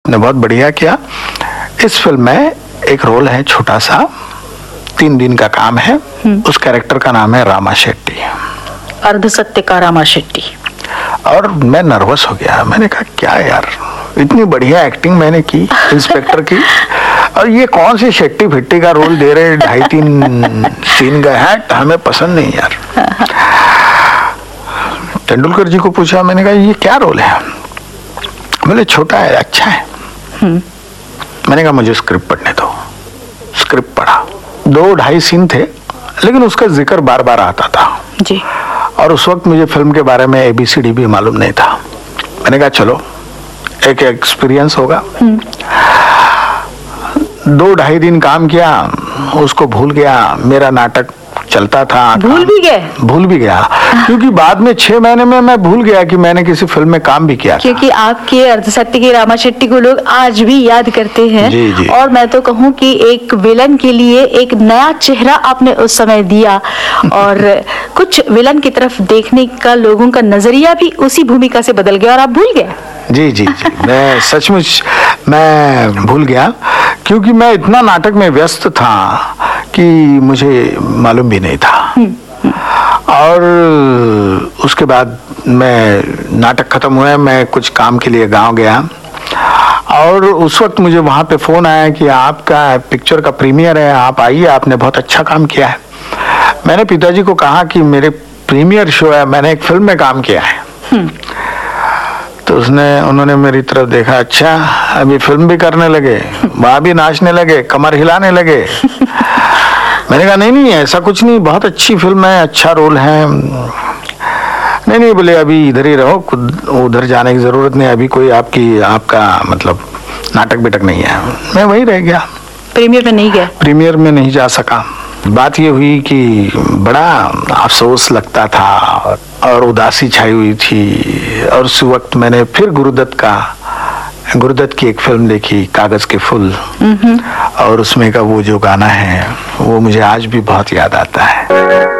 ने बहुत बढ़िया किया। इस फिल्म में एक रोल है छोटा सा, 3 दिन का काम है। उस कैरेक्टर का नाम है रामा शेट्टी, अर्धसत्य का रामा शेट्टी। और मैं नर्वस हो गया। मैंने कहा क्या यार, इतनी बढ़िया एक्टिंग मैंने की इंस्पेक्टर की, और ये कौन सी शेट्टी फिट्टी का रोल दे रहे, 2.5-3 सीन का है, हमें पसंद नहीं यार। तेंदुलकर जी को पूछा, मैंने कहा ये क्या रोल है? बोले छोटा है, अच्छा है। मैंने कहा मुझे स्क्रिप्ट पढ़ने दो। स्क्रिप्ट पढ़ा, 2-2.5 सीन थे, लेकिन उसका जिक्र बार बार आता था जी। और उस वक्त मुझे फिल्म के बारे में ABCD भी मालूम नहीं था। मैंने कहा चलो एक एक्सपीरियंस होगा। 2-2.5 दिन काम किया, उसको भूल गया। मेरा नाटक चलता था, भूल भी गया क्योंकि बाद में 6 महीने में मैं भूल गया कि मैंने किसी फिल्म में काम भी किया था। क्योंकि आपके अर्धसत्य के रामा शेट्टी को लोग आज भी याद करते हैं। जी, जी। और मैं तो कहूँ कि एक विलन के लिए एक नया चेहरा आपने उस समय दिया, और कुछ विलन की तरफ देखने का लोगों का नजरिया भी उसी भूमिका से बदल गया और आप भूल गए। जी जी जी, मैं सचमुच मैं भूल गया, क्योंकि मैं इतना नाटक में व्यस्त था कि मुझे मालूम भी नहीं था। और उसके बाद मैं नाटक खत्म हुआ, मैं कुछ काम के लिए गांव गया, और उस वक्त मुझे वहां पे फोन आया कि आपका पिक्चर का प्रीमियर है, आप आइए, आपने बहुत अच्छा काम किया है। मैंने पिताजी को कहा कि मेरे प्रीमियर शो है, मैंने एक फिल्म में काम किया है। तो उन्होंने मेरी तरफ देखा, अच्छा अभी फिल्म भी करने लगे, वहां भी नाचने लगे, कमर हिलाने लगे। मैंने कहा नहीं ऐसा कुछ नहीं, बहुत अच्छी फिल्म है, अच्छा रोल है। नहीं बोले अभी इधर ही रहो, उधर जाने की जरूरत नहीं, अभी कोई आपका मतलब नाटक बिटक नहीं है। मैं वहीं रह गया, प्रीमियर में नहीं गया, प्रीमियर में नहीं जा सका। बात ये हुई कि बड़ा अफसोस लगता था और उदासी छाई हुई थी। और उस वक्त मैंने फिर गुरुदत्त की एक फिल्म देखी, कागज के फूल, और उसमें का वो जो गाना है वो मुझे आज भी बहुत याद आता है।